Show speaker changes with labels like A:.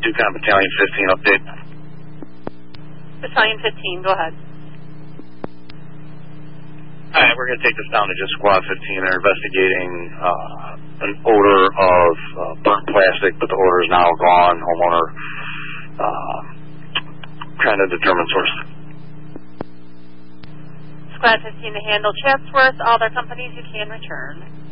A: DuCon Battalion 15 update.
B: Battalion 15, go ahead.
A: All right, we're going to take this down to just Squad 15. They're investigating an odor of burnt plastic, but the odor is now gone. Homeowner trying to determine source.
B: Squad 15 to handle Chatsworth. All their companies you can return.